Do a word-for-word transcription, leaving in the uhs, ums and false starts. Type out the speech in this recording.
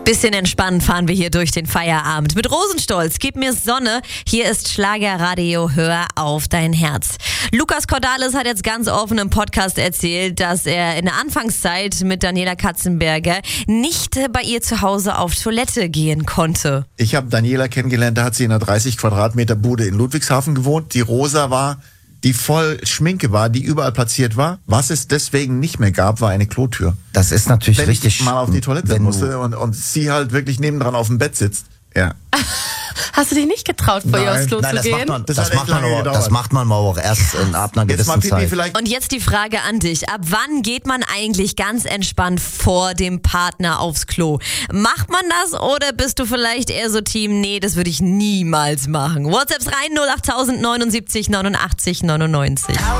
Bisschen entspannen fahren wir hier durch den Feierabend. Mit Rosenstolz, gib mir Sonne. Hier ist Schlagerradio, hör auf dein Herz. Lukas Cordalis hat jetzt ganz offen im Podcast erzählt, dass er in der Anfangszeit mit Daniela Katzenberger nicht bei ihr zu Hause auf Toilette gehen konnte. Ich habe Daniela kennengelernt, da hat sie in einer dreißig Quadratmeter Bude in Ludwigshafen gewohnt, die rosa war, die voll Schminke war, die überall platziert war. Was es deswegen nicht mehr gab, war eine Klotür. Das ist natürlich Wenn richtig. ich mal auf die Toilette wenn musste und, und sie halt wirklich nebendran auf dem Bett sitzt. Ja. Hast du dich nicht getraut, vor ihr aufs Klo Nein, zu das gehen? macht man, Das das, hat echt macht man lange aber, gedauert. das macht man aber auch erst in ab einer Jetzt mal gewissen Pipi Zeit. vielleicht. Und jetzt die Frage an dich. Ab wann geht man eigentlich ganz entspannt vor dem Partner aufs Klo? Macht man das oder bist du vielleicht eher so Team, nee, das würde ich niemals machen? WhatsApps rein null acht neunundsiebzig neunundachtzig neunundneunzig.